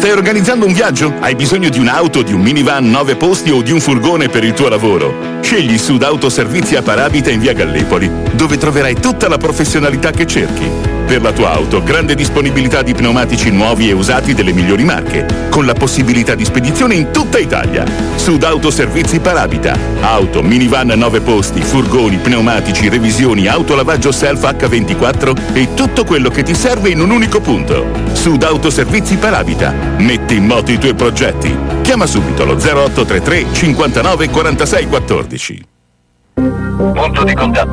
Stai organizzando un viaggio? Hai bisogno di un'auto, di un minivan 9 posti o di un furgone per il tuo lavoro? Scegli Sud Autoservizi a Parabita in via Gallipoli, dove troverai tutta la professionalità che cerchi. Per la tua auto, grande disponibilità di pneumatici nuovi e usati delle migliori marche, con la possibilità di spedizione in tutta Italia. Sud Autoservizi Parabita. Auto, minivan 9 posti, furgoni, pneumatici, revisioni, autolavaggio self H24 e tutto quello che ti serve in un unico punto. Sud Autoservizi Parabita. Metti in moto i tuoi progetti. Chiama subito lo 0833 59 46 14. Punto di contatto.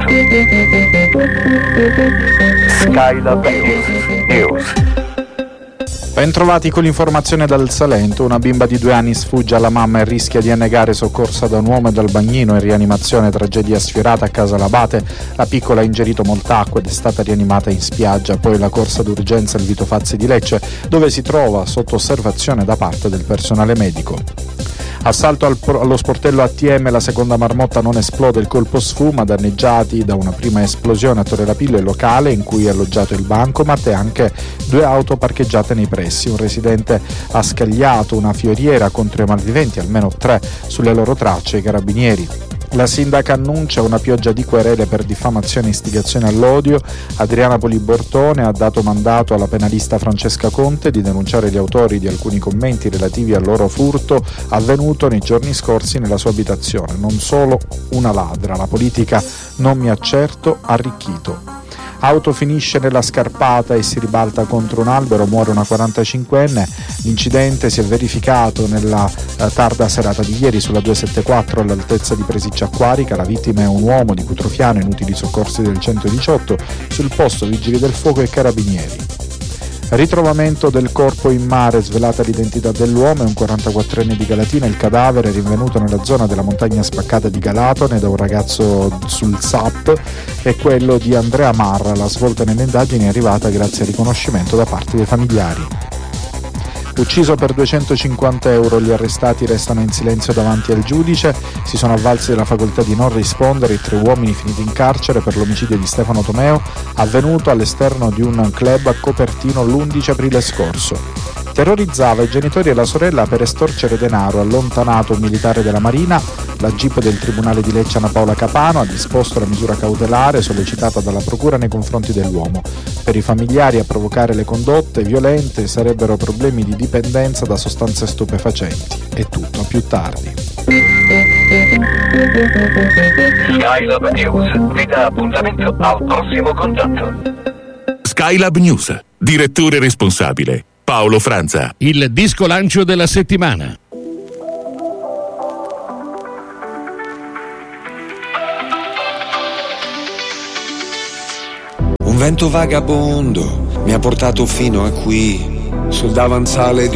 Skylab News. Bentrovati con l'informazione dal Salento. Una bimba di 2 anni sfugge alla mamma e rischia di annegare, soccorsa da un uomo e dal bagnino in rianimazione. Tragedia sfiorata a Casa Labate. La piccola ha ingerito molta acqua ed è stata rianimata in spiaggia. Poi la corsa d'urgenza al Vito Fazzi di Lecce, dove si trova sotto osservazione da parte del personale medico. Assalto allo sportello ATM, la seconda marmotta non esplode, il colpo sfuma, danneggiati da una prima esplosione a Torre Lapillo, il locale in cui è alloggiato il bancomat e anche 2 auto parcheggiate nei pressi. Un residente ha scagliato una fioriera contro i malviventi, almeno 3 sulle loro tracce, i carabinieri. La sindaca annuncia una pioggia di querele per diffamazione e istigazione all'odio. Adriana Polibortone ha dato mandato alla penalista Francesca Conte di denunciare gli autori di alcuni commenti relativi al loro furto avvenuto nei giorni scorsi nella sua abitazione. Non solo una ladra, la politica non mi ha certo arricchito. Auto finisce nella scarpata e si ribalta contro un albero, muore una 45enne. L'incidente si è verificato nella tarda serata di ieri sulla 274 all'altezza di Presiccia Acquarica. La vittima è un uomo di Cutrofiano, inutili soccorsi del 118, sul posto vigili del fuoco e carabinieri. Ritrovamento del corpo in mare, svelata l'identità dell'uomo, è un 44enne di Galatina. Il cadavere è rinvenuto nella zona della montagna spaccata di Galatone da un ragazzo sul SAP, e quello di Andrea Marra. La svolta nelle indagini è arrivata grazie al riconoscimento da parte dei familiari. Ucciso per 250 euro, gli arrestati restano in silenzio davanti al giudice. Si sono avvalsi della facoltà di non rispondere i 3 uomini finiti in carcere per l'omicidio di Stefano Tomeo, avvenuto all'esterno di un club a Copertino l'11 aprile scorso. Terrorizzava i genitori e la sorella per estorcere denaro. Allontanato un militare della Marina. La GIP del Tribunale di Lecce Anna Paola Capano ha disposto la misura cautelare sollecitata dalla Procura nei confronti dell'uomo. Per i familiari a provocare le condotte violente sarebbero problemi di dipendenza da sostanze stupefacenti. È tutto, a più tardi. Skylab News vi dà appuntamento al prossimo contatto. Skylab News. Direttore responsabile Paolo Franza. Il disco lancio della settimana. Un vento vagabondo mi ha portato fino a qui, sul davanzale di